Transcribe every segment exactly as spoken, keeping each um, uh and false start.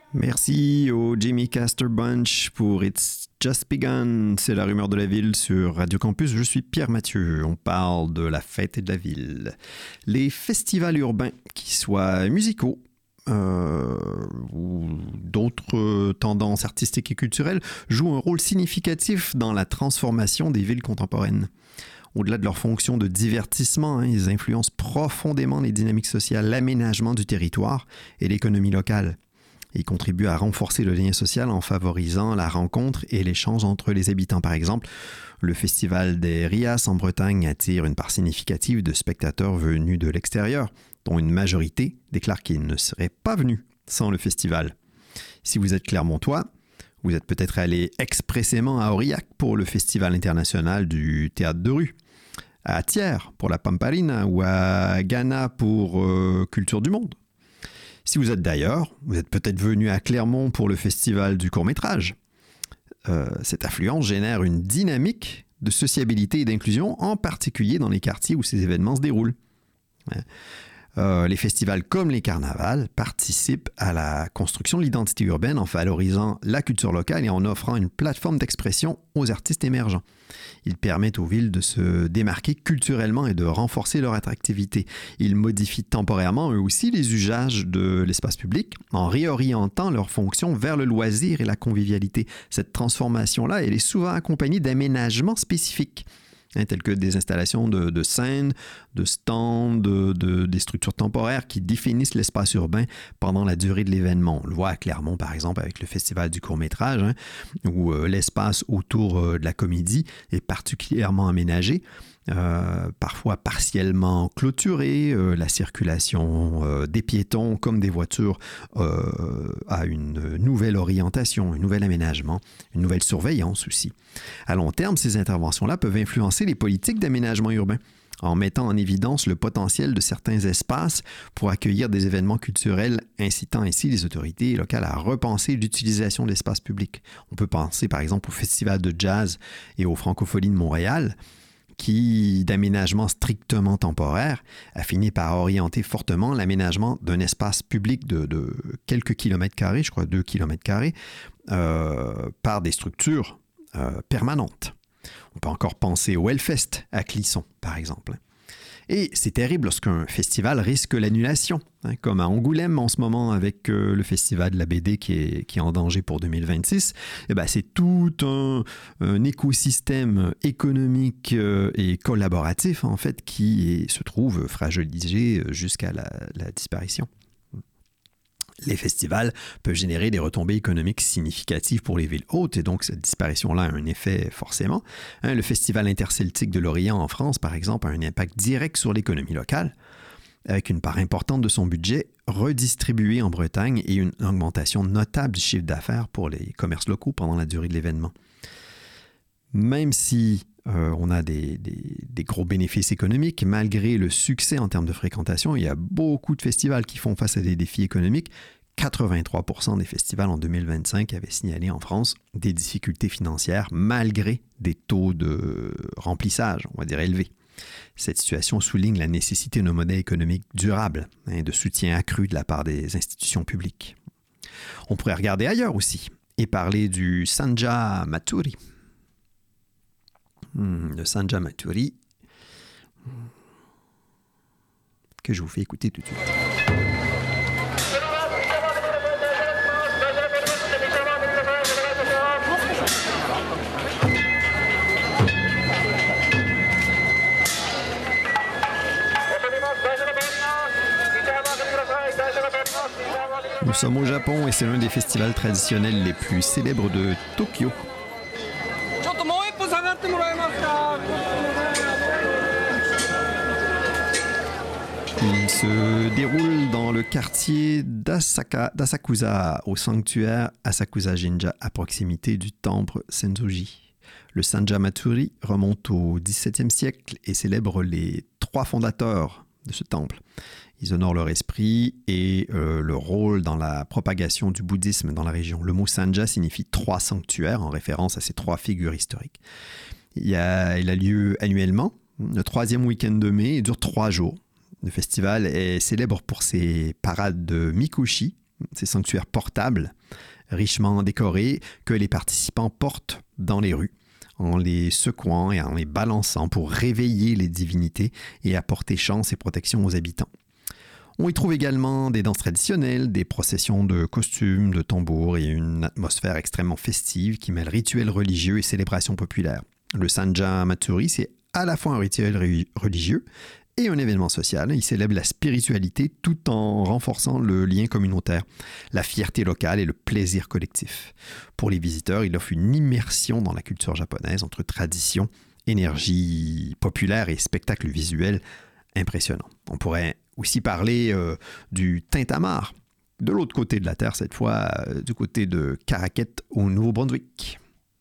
Merci au Jimmy Castor Bunch pour It's Just Begun. C'est la rumeur de la ville sur Radio Campus. Je suis Pierre Mathieu. On parle de la fête et de la ville. Les festivals urbains, qu'ils soient musicaux euh, ou d'autres tendances artistiques et culturelles, jouent un rôle significatif dans la transformation des villes contemporaines. Au-delà de leur fonction de divertissement, hein, ils influencent profondément les dynamiques sociales, l'aménagement du territoire et l'économie locale. Ils contribuent à renforcer le lien social en favorisant la rencontre et l'échange entre les habitants. Par exemple, le Festival des Rias en Bretagne attire une part significative de spectateurs venus de l'extérieur, dont une majorité déclare qu'ils ne seraient pas venus sans le festival. Si vous êtes clermontois, vous êtes peut-être allé expressément à Aurillac pour le Festival international du théâtre de rue, à Thiers pour la Pamparina ou à Ghana pour euh, Culture du Monde. Si vous êtes d'ailleurs, vous êtes peut-être venu à Clermont pour le festival du court-métrage. Euh, cette affluence génère une dynamique de sociabilité et d'inclusion, en particulier dans les quartiers où ces événements se déroulent. Euh, les festivals comme les carnavals participent à la construction de l'identité urbaine en valorisant la culture locale et en offrant une plateforme d'expression aux artistes émergents. Ils permettent aux villes de se démarquer culturellement et de renforcer leur attractivité. Ils modifient temporairement eux aussi les usages de l'espace public en réorientant leurs fonctions vers le loisir et la convivialité. Cette transformation-là, elle est souvent accompagnée d'aménagements spécifiques. Hein, telles que des installations de, de scènes, de stands, de, de, des structures temporaires qui définissent l'espace urbain pendant la durée de l'événement. On le voit à Clermont, par exemple, avec le Festival du court-métrage, hein, où euh, l'espace autour euh, de la comédie est particulièrement aménagé, euh, parfois partiellement clôturé. Euh, la circulation euh, des piétons comme des voitures euh, a une nouvelle orientation, un nouvel aménagement, une nouvelle surveillance aussi. À long terme, ces interventions-là peuvent influencer les politiques d'aménagement urbain en mettant en évidence le potentiel de certains espaces pour accueillir des événements culturels, incitant ainsi les autorités locales à repenser l'utilisation de l'espace public. On peut penser par exemple au Festival de jazz et aux Francopholies de Montréal, qui, d'aménagement strictement temporaire, a fini par orienter fortement l'aménagement d'un espace public de, de quelques kilomètres carrés, je crois deux kilomètres carrés, euh, par des structures euh, permanentes. On peut encore penser au Hellfest à Clisson, par exemple. Et c'est terrible lorsqu'un festival risque l'annulation, hein, comme à Angoulême en ce moment avec euh, le festival de la B D qui est, qui est en danger pour deux mille vingt-six. Et ben, c'est tout un, un écosystème économique euh, et collaboratif en fait qui est, se trouve fragilisé jusqu'à la, la disparition. Les festivals peuvent générer des retombées économiques significatives pour les villes hautes et donc cette disparition-là a un effet forcément. Hein, le Festival interceltique de Lorient en France, par exemple, a un impact direct sur l'économie locale avec une part importante de son budget redistribuée en Bretagne et une augmentation notable du chiffre d'affaires pour les commerces locaux pendant la durée de l'événement. Même si euh, on a des, des, des gros bénéfices économiques, malgré le succès en termes de fréquentation, il y a beaucoup de festivals qui font face à des défis économiques. quatre-vingt-trois pour cent des festivals en deux mille vingt-cinq avaient signalé en France des difficultés financières malgré des taux de remplissage, on va dire, élevés. Cette situation souligne la nécessité d'un modèle économique durable et hein, de soutien accru de la part des institutions publiques. On pourrait regarder ailleurs aussi et parler du Sanja Maturi. Hmm, le Sanja Maturi que je vous fais écouter tout de suite. Nous sommes au Japon et c'est l'un des festivals traditionnels les plus célèbres de Tokyo. Il se déroule dans le quartier d'Asaka, d'Asakusa, au sanctuaire Asakusa Jinja, à proximité du temple Senzoji. Le Sanja Maturi remonte au dix-septième siècle et célèbre les trois fondateurs de ce temple. Ils honorent leur esprit et euh, leur rôle dans la propagation du bouddhisme dans la région. Le mot Sanja signifie trois sanctuaires en référence à ces trois figures historiques. Il, a, il a lieu annuellement, le troisième week-end de mai, et dure trois jours. Le festival est célèbre pour ses parades de Mikoshi, ces sanctuaires portables, richement décorés, que les participants portent dans les rues, en les secouant et en les balançant pour réveiller les divinités et apporter chance et protection aux habitants. On y trouve également des danses traditionnelles, des processions de costumes, de tambours et une atmosphère extrêmement festive qui mêle rituels religieux et célébrations populaires. Le Sanja Matsuri, c'est à la fois un rituel religieux et un événement social. Il célèbre la spiritualité tout en renforçant le lien communautaire, la fierté locale et le plaisir collectif. Pour les visiteurs, il offre une immersion dans la culture japonaise entre tradition, énergie populaire et spectacle visuel impressionnant. On pourrait aussi parler euh, du tintamarre, de l'autre côté de la Terre cette fois, euh, du côté de Caraquet au Nouveau-Brunswick.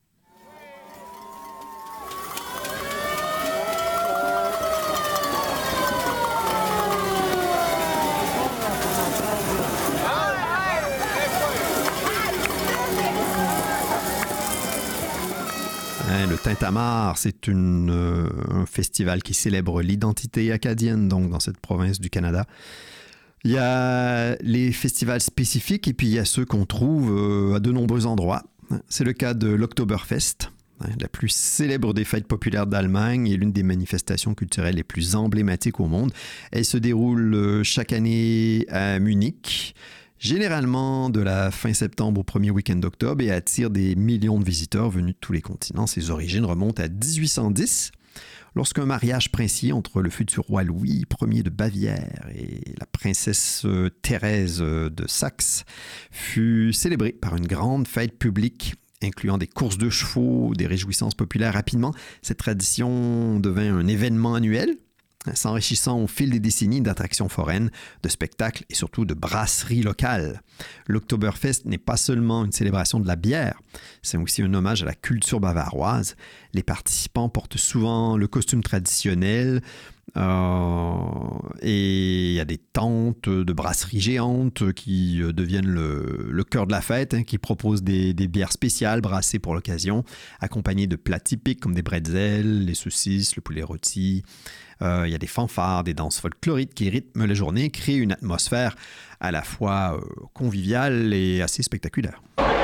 Le tintamarre, c'est une, euh, un festival qui célèbre l'identité acadienne, donc dans cette province du Canada. Il y a les festivals spécifiques et puis il y a ceux qu'on trouve euh, à de nombreux endroits. C'est le cas de l'Oktoberfest, hein, la plus célèbre des fêtes populaires d'Allemagne et l'une des manifestations culturelles les plus emblématiques au monde. Elle se déroule euh, chaque année à Munich, généralement de la fin septembre au premier week-end d'octobre, et attire des millions de visiteurs venus de tous les continents. Ses origines remontent à dix-huit cent dix, lorsqu'un mariage princier entre le futur roi Louis Ier de Bavière et la princesse Thérèse de Saxe fut célébré par une grande fête publique incluant des courses de chevaux, des réjouissances populaires. Rapidement, cette tradition devint un événement annuel, s'enrichissant au fil des décennies d'attractions foraines, de spectacles et surtout de brasseries locales. L'Oktoberfest n'est pas seulement une célébration de la bière, c'est aussi un hommage à la culture bavaroise. Les participants portent souvent le costume traditionnel euh, et il y a des tentes de brasseries géantes qui deviennent le, le cœur de la fête, hein, qui proposent des, des bières spéciales brassées pour l'occasion, accompagnées de plats typiques comme des bretzels, les saucisses, le poulet rôti. Euh, il y a des fanfares, des danses folkloriques qui rythment la journée, créent une atmosphère à la fois euh, conviviale et assez spectaculaire.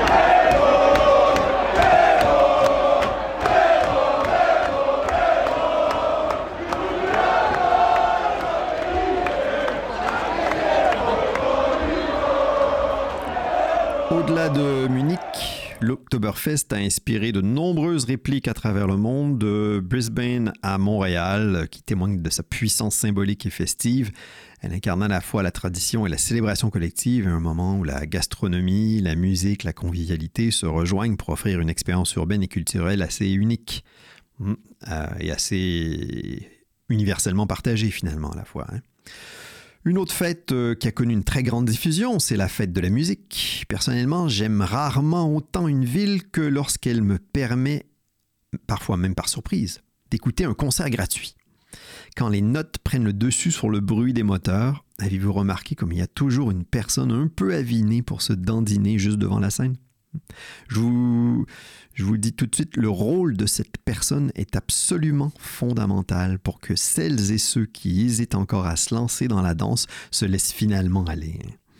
Au-delà de Munich, l'Oktoberfest a inspiré de nombreuses répliques à travers le monde, de Brisbane à Montréal, qui témoignent de sa puissance symbolique et festive. Elle incarne à la fois la tradition et la célébration collective, à un moment où la gastronomie, la musique, la convivialité se rejoignent pour offrir une expérience urbaine et culturelle assez unique euh, et assez universellement partagée finalement à la fois, hein. Une autre fête euh, qui a connu une très grande diffusion, c'est la fête de la musique. Personnellement, j'aime rarement autant une ville que lorsqu'elle me permet, parfois même par surprise, d'écouter un concert gratuit. Quand les notes prennent le dessus sur le bruit des moteurs, avez-vous remarqué comme il y a toujours une personne un peu avinée pour se dandiner juste devant la scène? Je vous, je vous le dis tout de suite, le rôle de cette personne est absolument fondamental pour que celles et ceux qui hésitent encore à se lancer dans la danse se laissent finalement aller.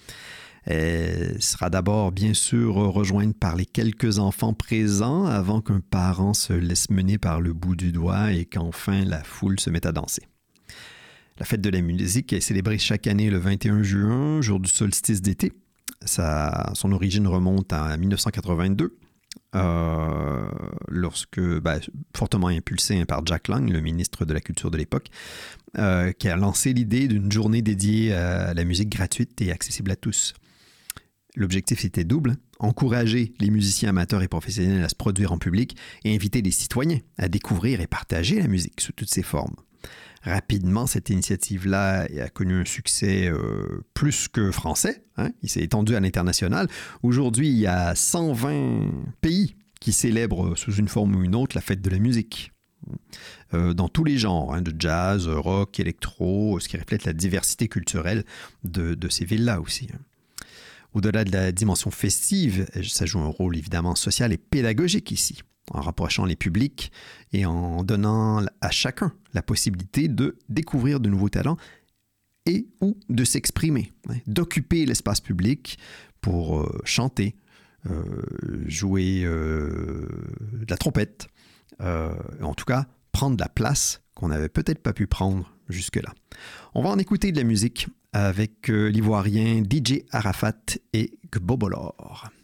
Elle sera d'abord bien sûr rejointe par les quelques enfants présents avant qu'un parent se laisse mener par le bout du doigt et qu'enfin la foule se mette à danser. La fête de la musique est célébrée chaque année le vingt et un juin, jour du solstice d'été. Ça, son origine remonte à dix-neuf cent quatre-vingt-deux, euh, lorsque, ben, fortement impulsé par Jack Lang, le ministre de la Culture de l'époque, euh, qui a lancé l'idée d'une journée dédiée à la musique gratuite et accessible à tous. L'objectif était double, encourager les musiciens amateurs et professionnels à se produire en public et inviter les citoyens à découvrir et partager la musique sous toutes ses formes. Rapidement, cette initiative-là a connu un succès euh, plus que français, hein? Il s'est étendu à l'international. Aujourd'hui, il y a cent vingt pays qui célèbrent sous une forme ou une autre la fête de la musique. Euh, dans tous les genres, hein, de jazz, rock, électro, ce qui reflète la diversité culturelle de, de ces villes-là aussi. Au-delà de la dimension festive, ça joue un rôle évidemment social et pédagogique ici, en rapprochant les publics et en donnant à chacun la possibilité de découvrir de nouveaux talents et ou de s'exprimer, hein, d'occuper l'espace public pour euh, chanter, euh, jouer euh, de la trompette, euh, en tout cas prendre la place qu'on n'avait peut-être pas pu prendre jusque-là. On va en écouter de la musique avec euh, l'ivoirien D J Arafat et Gbobolor.